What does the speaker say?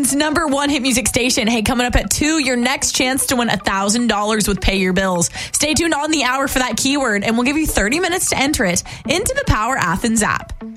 Athens' #1 hit music station. Hey, coming up at 2, your next chance to win $1,000 with Pay Your Bills. Stay tuned on the hour for that keyword, and we'll give you 30 minutes to enter it into the Power Athens app.